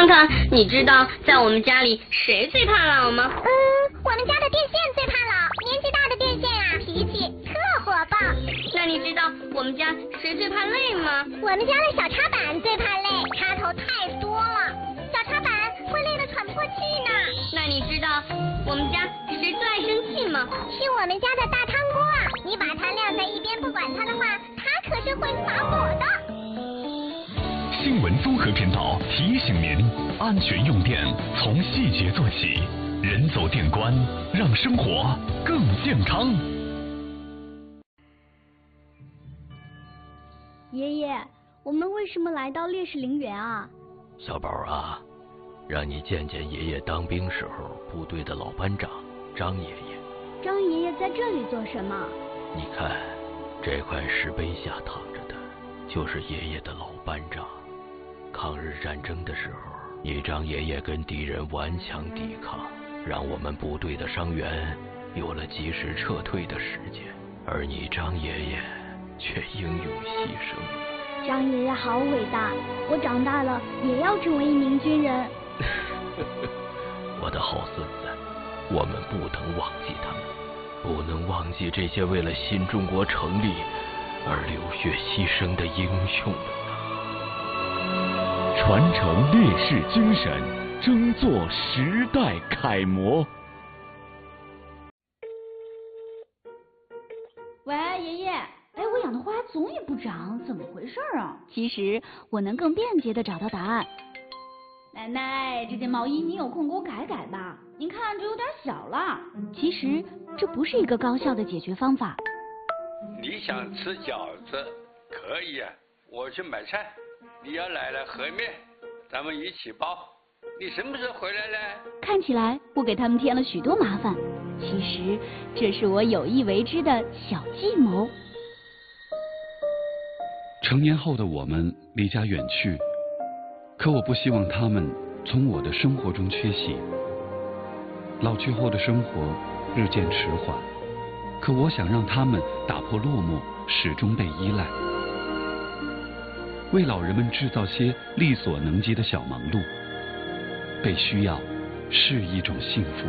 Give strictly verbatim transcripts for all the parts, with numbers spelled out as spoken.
康，你知道在我们家里谁最怕老吗？ 嗯，我们家的电线最怕老，年纪大的电线啊，脾气特火爆。 那你知道我们家谁最怕累吗？ 我们家的小插板最怕累，插头太多了，小插板会累得喘不过气呢。 那你知道我们家谁最爱生气吗？ 是我们家的大汤锅啊，你把它晾在一边不管它的话，它可是会发火的。 新闻综合频道提醒您：安全用电从细节做起，人走电关，让生活更健康。 爷爷，我们为什么来到烈士陵园啊？ 小宝啊，让你见见爷爷当兵时候部队的老班长张爷爷。 张爷爷在这里做什么？ 你看，这块石碑下躺着的，就是爷爷的老班长。抗日战争的时候，你张爷爷跟敌人顽强抵抗，让我们部队的伤员有了及时撤退的时间，而你张爷爷却英勇牺牲。 张爷爷好伟大，我长大了也要成为一名军人。 我的好孙子，我们不能忘记他们，不能忘记这些为了新中国成立而流血牺牲的英雄们。 传承烈士精神，争做时代楷模。 喂，爷爷，哎，我养的花总也不长，怎么回事啊？其实我能更便捷的找到答案。奶奶，这件毛衣你有空给我改改吧，您看这有点小了。其实这不是一个高效的解决方法。 你想吃饺子可以啊，我去买菜。你要来了和面，咱们一起包。你什么时候回来呢？ 看起来我给他们添了许多麻烦，其实这是我有意为之的小计谋。 成年后的我们离家远去，可我不希望他们从我的生活中缺席。老去后的生活日渐迟缓，可我想让他们打破落寞，始终被依赖。为老人们制造些力所能及的小忙碌，被需要是一种幸福。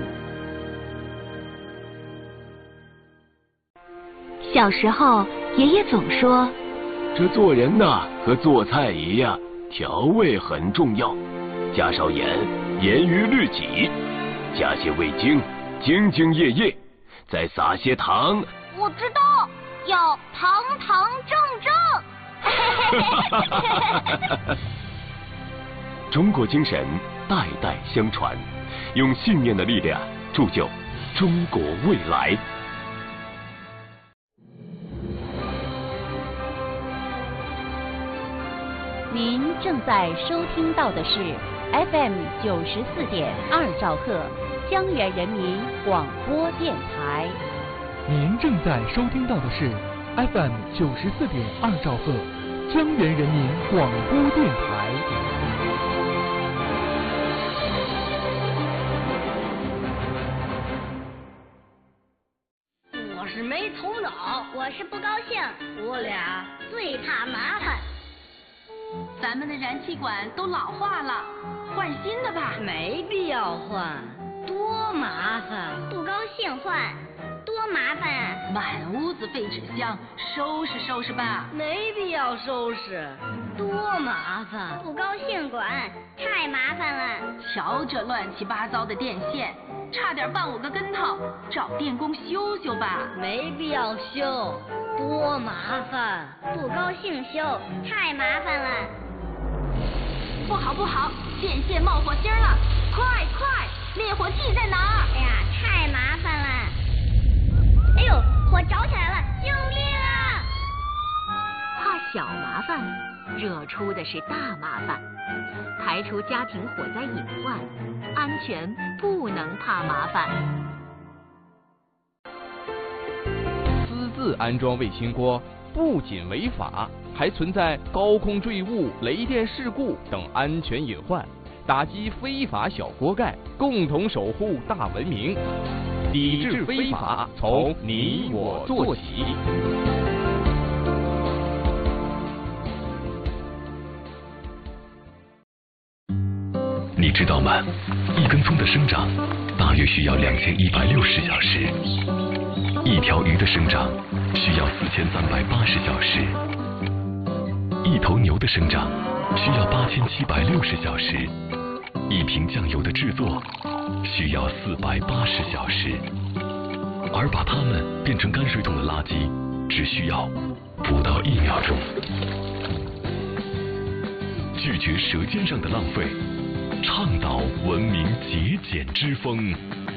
小时候，爷爷总说， 这做人呐，和做菜一样，调味很重要，加少盐，严于律己；加些味精，兢兢业业；再撒些糖。 我知道，要堂堂正正。 中国精神代代相传，用信念的力量铸就中国未来。 您正在收听到的是 F M 九十四点二兆赫江源人民广播电台。 您正在收听到的是 F M 九十四点二兆赫江源人民广播电台。 我是没头脑， 我是不高兴， 我俩最怕麻烦。 咱们的燃气管都老化了，换新的吧。 没必要换，多麻烦。 不高兴换，多麻烦啊！ 满屋子废纸箱，收拾收拾吧。 没必要收拾，多麻烦。 不高兴管，太麻烦了。 瞧这乱七八糟的电线，差点绊我个跟头，找电工修修吧。 没必要修，多麻烦。 不高兴修，太麻烦了。 不好不好，电线冒火星了！快快，灭火器在哪儿？ 哎呀，太麻烦了！哎呦，火着起来了！救命啊！ 怕小麻烦，惹出的是大麻烦。排除家庭火灾隐患，安全不能怕麻烦。 私自安装卫星锅不仅违法，还存在高空坠物、雷电事故等安全隐患，打击非法小锅盖，共同守护大文明。抵制非法，从你我做起。 你知道吗？一根葱的生长大约需要两千一百六十小时，一条鱼的生长需要四千三百八十小时，一头牛的生长需要八千七百六十小时，一瓶酱油的制作需要四百八十小时，而把它们变成泔水桶的垃圾只需要不到一秒钟。拒绝舌尖上的浪费，倡导文明节俭之风。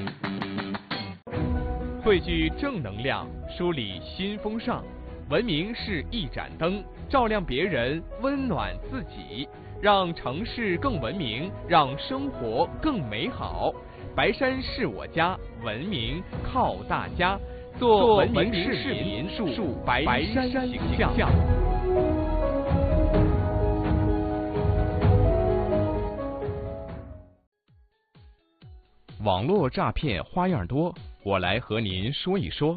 汇聚正能量，梳理新风尚。文明是一盏灯，照亮别人，温暖自己，让城市更文明，让生活更美好。白山是我家，文明靠大家。做文明市民，树白山形象。网络诈骗花样多，我来和您说一说。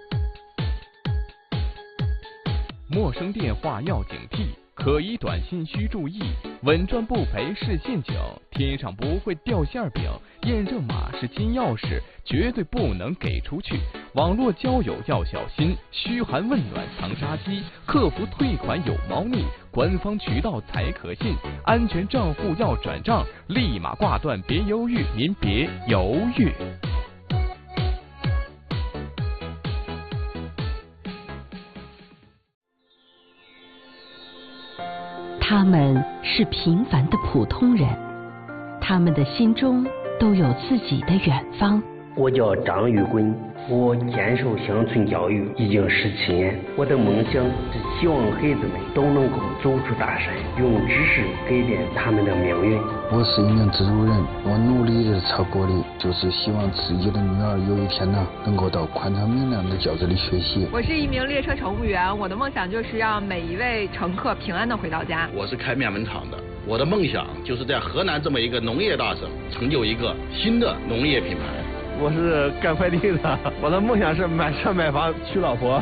陌生电话要警惕，可疑短信需注意，稳赚不赔是陷阱，天上不会掉馅饼，验证码是金钥匙，绝对不能给出去。网络交友要小心，嘘寒问暖藏杀机，客服退款有猫腻，官方渠道才可信，安全账户要转账，立马挂断，别犹豫，您别犹豫。 他们是平凡的普通人，他们的心中都有自己的远方。 我叫张玉坤，我坚守乡村教育已经十七年。我的梦想是希望孩子们都能够走出大山，用知识改变他们的命运。 我是一名植物人，我努力的朝过的就是希望自己的女儿有一天呢，能够到宽敞明亮的教室里学习。 我是一名列车乘务员，我的梦想就是让每一位乘客平安的回到家。 我是开面粉厂的，我的梦想就是在河南这么一个农业大省，成就一个新的农业品牌。 我是干快递的，我的梦想是买车买房娶老婆。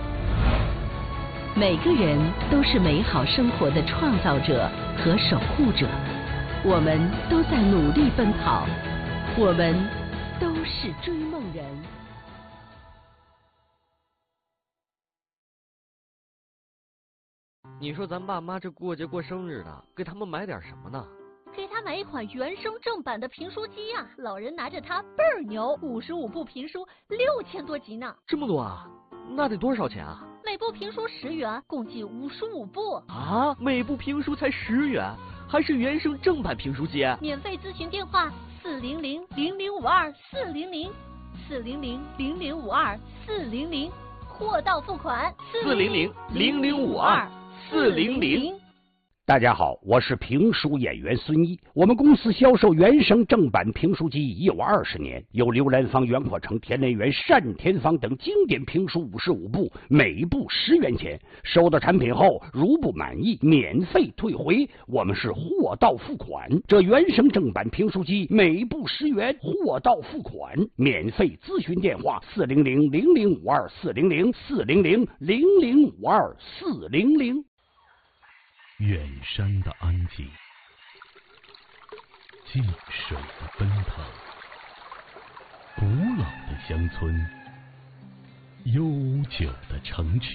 每个人都是美好生活的创造者和守护者，我们都在努力奔跑，我们都是追梦人。 你说咱爸妈这过节过生日的，给他们买点什么呢？ 给他买一款原声正版的评书机呀、啊，老人拿着它倍儿牛，五十五部评书，六千多集呢。 这么多啊？那得多少钱啊？ 每部评书十元，共计五十五部。 啊，每部评书才十元，还是原声正版评书机？ 免费咨询电话：四零零零零五二四零零，四零零零零五二四零零，货到付款。 四零零零零五二四零零。 大家好，我是评书演员孙一。我们公司销售原声正版评书机已有二十年，有刘兰芳、袁阔成、田连元、单田芳等经典评书五十五部，每部十元钱。收到产品后，如不满意，免费退回。我们是货到付款。这原声正版评书机每部十元，货到付款，免费咨询电话：四零零零零五二四零零四零零零零五二四零零。 远山的安静，静水的奔腾，古老的乡村，悠久的城池，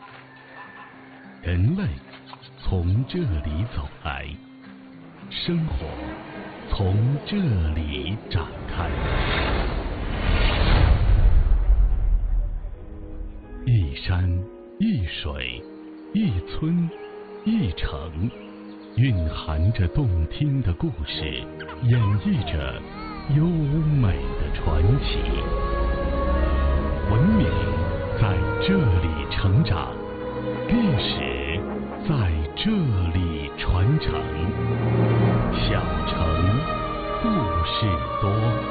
人类从这里走来，生活从这里展开。一山一水一村一城，蕴含着动听的故事，演绎着优美的传奇。文明在这里成长，历史在这里传承。小城故事多。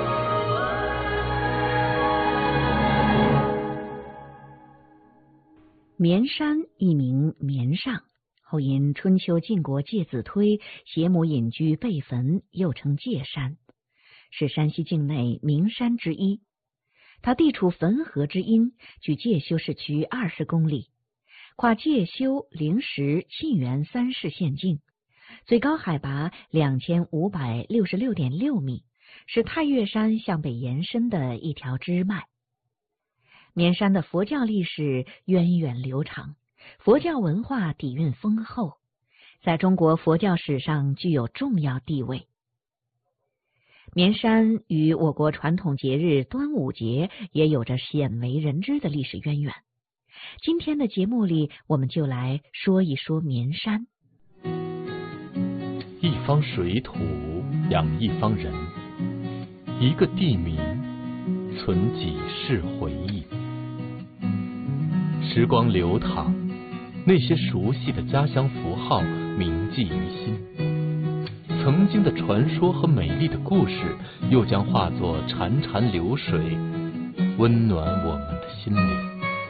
绵山一名绵上，后因春秋晋国介子推携母隐居背坟，又称介山，是山西境内名山之一。它地处汾河之阴，距介休市区二十公里，跨介休、灵石、沁源三市县境， 最高海拔两千五百六十六点六米，是太岳山向北延伸的一条支脉。绵山的佛教历史源远流长，佛教文化底蕴丰厚，在中国佛教史上具有重要地位。绵山与我国传统节日端午节也有着鲜为人知的历史渊源。今天的节目里，我们就来说一说绵山。 一方水土养一方人，一个地名存几世回忆。时光流淌，那些熟悉的家乡符号铭记于心，曾经的传说和美丽的故事又将化作潺潺流水，温暖我们的心灵。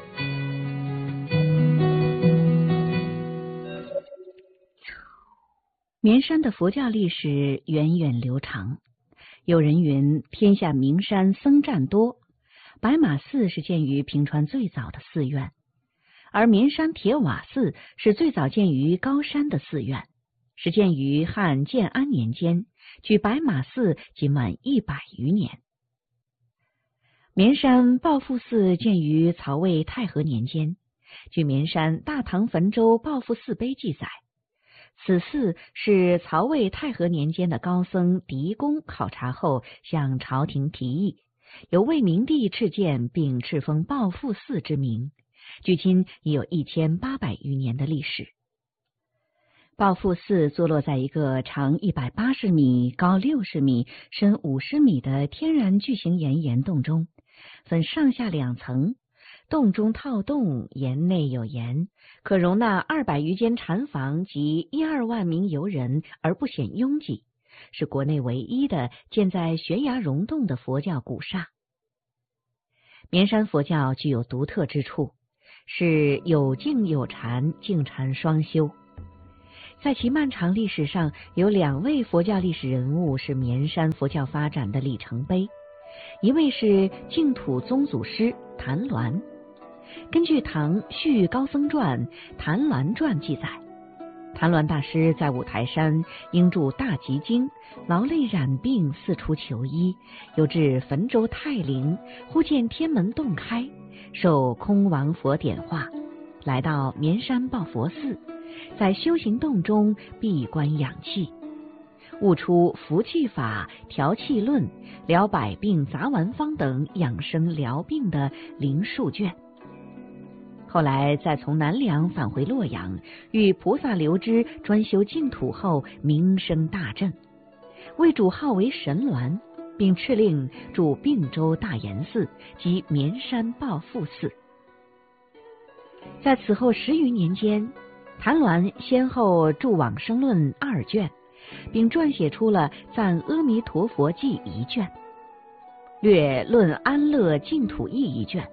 绵山的佛教历史源远流长，有人云天下名山僧占多，白马寺是建于平川最早的寺院，而绵山铁瓦寺是最早建于高山的寺院，是建于汉建安年间，距白马寺仅晚一百余年。绵山报复寺建于曹魏太和年间，据绵山大唐汾州报复寺碑记载，此寺是曹魏太和年间的高僧狄公考察后向朝廷提议，由魏明帝敕建并敕封报复寺之名，距今已有一千八百余年的历史。报复寺坐落在一个长一百八十米、高六十米、深五十米的天然巨型岩岩洞中，分上下两层，洞中套洞，岩内有岩，可容纳二百余间禅房及一二万名游人而不显拥挤，是国内唯一的建在悬崖溶洞的佛教古刹。绵山佛教具有独特之处，是有静有禅，静禅双修。在其漫长历史上，有两位佛教历史人物是绵山佛教发展的里程碑，一位是净土宗祖师谭鸾。根据唐续高僧传、谭鸾传记载，谭鸾大师在五台山应著大集经，劳累染病，四处求医，又至汾州泰陵，忽见天门洞开，受空王佛点化，来到绵山报佛寺，在修行洞中闭关养气，悟出服气法、调气论、疗百病杂丸方等养生疗病的灵数卷。后来再从南梁返回洛阳，遇菩萨留之专修净土后，名声大振，为主号为神鸾，并敕令筑并州大严寺及绵山报复寺。在此后十余年间，谭鸾先后著《往生论》二卷，并撰写出了《赞阿弥陀佛记》一卷，《略论安乐净土义》一卷。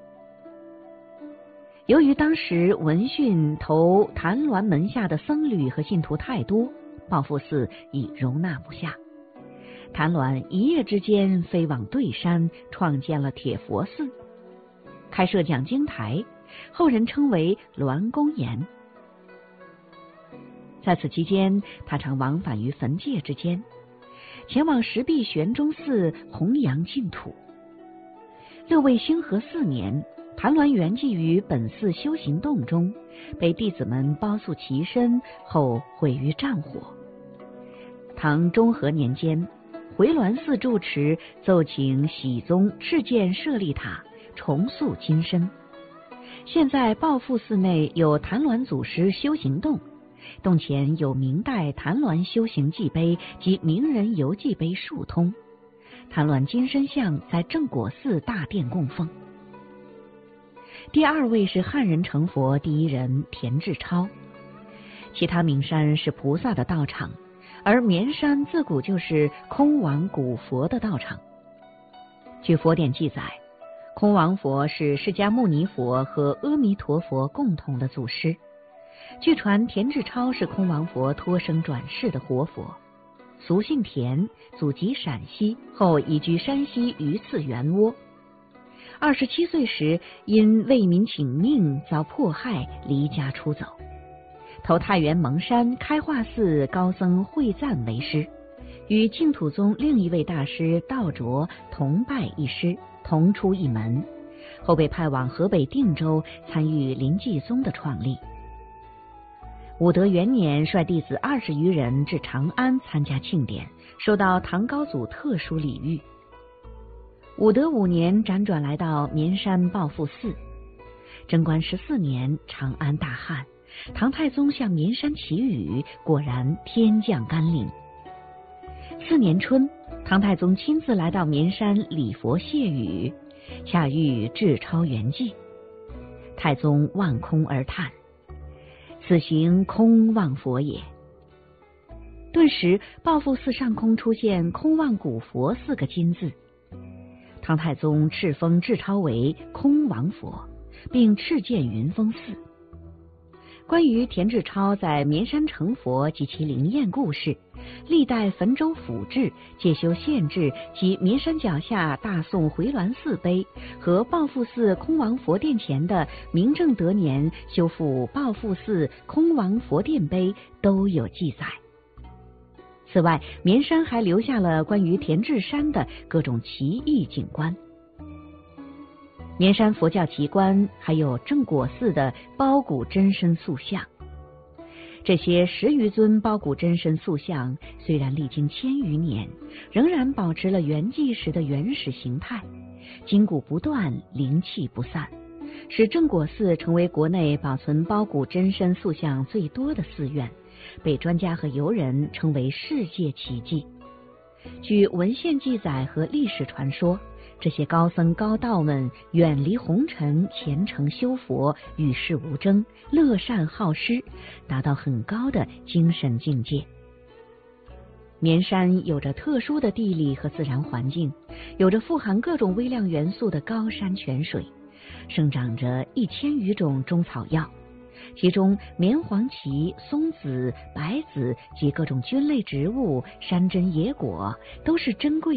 由于当时闻讯投谭鸾门下的僧侣和信徒太多，报复寺已容纳不下。谭鸾一夜之间飞往对山，创建了铁佛寺，开设讲经台，后人称为鸾公岩。在此期间，他常往返于汾界之间，前往石壁玄中寺弘扬净土。六位兴和四年，谭鸾圆寂于本寺修行洞中，被弟子们包宿其身后毁于战火。唐中和年间，回銮寺住持奏请喜宗敕建舍利塔，重塑金身。现在报复寺内有谭鸾祖师修行洞，洞前有明代谭鸾修行记碑及名人游记碑数通，谭鸾金身像在正果寺大殿供奉。第二位是汉人成佛第一人田志超。其他名山是菩萨的道场，而绵山自古就是空王古佛的道场。据佛典记载，空王佛是释迦牟尼佛和阿弥陀佛共同的祖师。据传田志超是空王佛托生转世的活佛，俗姓田，祖籍陕西，后移居山西榆次圆窝。二十七岁时，因为民请命遭迫害，离家出走。 投太原蒙山开化寺高僧慧赞为师，与净土宗另一位大师道卓同拜一师，同出一门，后被派往河北定州参与临济宗的创立。武德元年，率弟子二十余人至长安参加庆典，受到唐高祖特殊礼遇。武德五年，辗转来到绵山抱负寺。贞观十四年，长安大旱，唐太宗向绵山祈雨，果然天降甘霖。次年春，唐太宗亲自来到绵山礼佛谢雨，恰遇智超圆寂。太宗望空而叹：“此行空望佛也。”顿时，抱负寺上空出现“空望古佛”四个金字。唐太宗敕封智超为空王佛，并敕建云峰寺。关于田志超在绵山成佛及其灵验故事，历代汾州府志、介休县志及绵山脚下大宋回銮寺碑和抱负寺空王佛殿前的明正德年修复抱负寺空王佛殿碑都有记载。此外，绵山还留下了关于田志山的各种奇异景观。绵山佛教奇观还有正果寺的包谷真身塑像。这些十余尊包谷真身塑像虽然历经千余年，仍然保持了圆寂时的原始形态，筋骨不断，灵气不散，使正果寺成为国内保存包谷真身塑像最多的寺院，被专家和游人称为世界奇迹。据文献记载和历史传说，这些高僧高道们远离红尘，虔诚修佛，与世无争，乐善好施，达到很高的精神境界。绵山有着特殊的地理和自然环境，有着富含各种微量元素的高山泉水，生长着一千余种中草药，其中棉黄芪、松子、白子及各种菌类植物、山珍野果都是珍贵